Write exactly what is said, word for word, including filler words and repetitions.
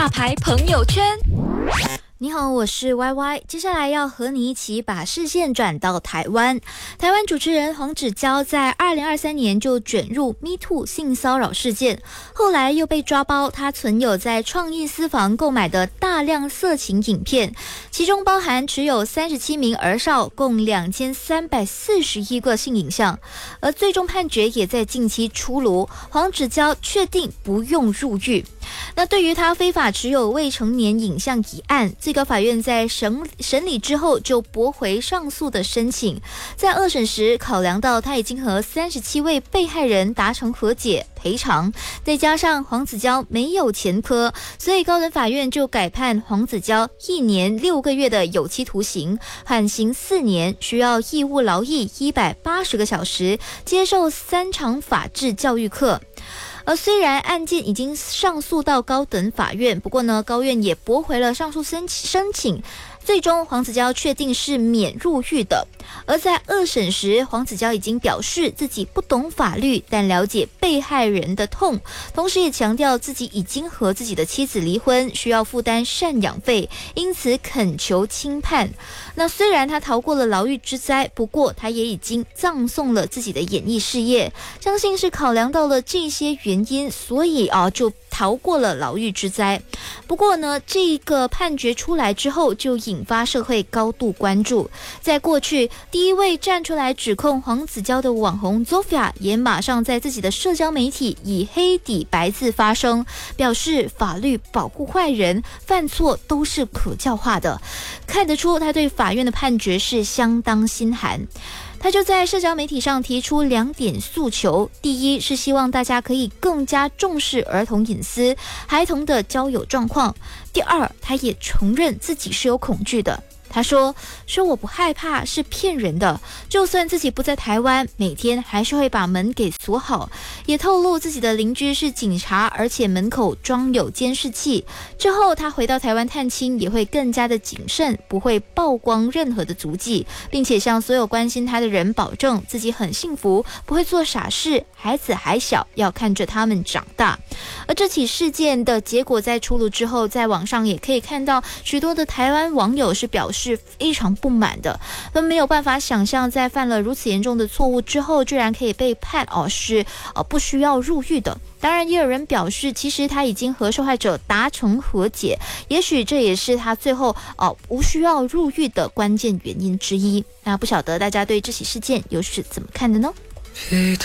大牌朋友圈。 你好，我是 Y Y， 接下来要和你一起把视线转到台湾。台湾主持人黄子佼在二零二三年就卷入 Me Too 性骚扰事件，后来又被抓包他存有在创意私房购买的大量色情影片，其中包含持有三十七名儿少，共两千三百四十一个性影像。而最终判决也在近期出炉，黄子佼确定不用入狱。那对于他非法持有未成年影像一案，最高法院在审审理之后就驳回上诉的申请。在二审时，考量到他已经和三十七位被害人达成和解赔偿，再加上黄子佼没有前科，所以高等法院就改判黄子佼一年六个月的有期徒刑，缓刑四年，需要义务劳役一百八十个小时，接受三场法治教育课。而虽然案件已经上诉到高等法院，不过呢，高院也驳回了上诉申申请，最终黄子佼确定是免入狱的。而在二审时，黄子佼已经表示自己不懂法律，但了解被害人的痛，同时也强调自己已经和自己的妻子离婚，需要负担赡养费，因此恳求轻判。那虽然他逃过了牢狱之灾，不过他也已经葬送了自己的演艺事业，相信是考量到了这些原因，所以啊就逃过了牢狱之灾。不过呢，这个判决出来之后，就引发社会高度关注。在过去，第一位站出来指控黄子佼的网红 Zofia 也马上在自己的社交媒体以黑底白字发声，表示法律保护坏人，犯错都是可教化的。看得出他对法院的判决是相当心寒。他就在社交媒体上提出两点诉求，第一是希望大家可以更加重视儿童隐私、孩童的交友状况，第二，他也承认自己是有恐惧的。他说说我不害怕是骗人的，就算自己不在台湾，每天还是会把门给锁好。也透露自己的邻居是警察，而且门口装有监视器。之后他回到台湾探亲也会更加的谨慎，不会曝光任何的足迹，并且向所有关心他的人保证自己很幸福，不会做傻事，孩子还小，要看着他们长大。而这起事件的结果在出炉之后，在网上也可以看到许多的台湾网友是表示是非常不满的，他们没有办法想象在犯了如此严重的错误之后，居然可以被判哦是呃不需要入狱的。当然，也有人表示，其实他已经和受害者达成和解，也许这也是他最后哦、呃、无需要入狱的关键原因之一。那不晓得大家对这起事件又是怎么看的呢？ 一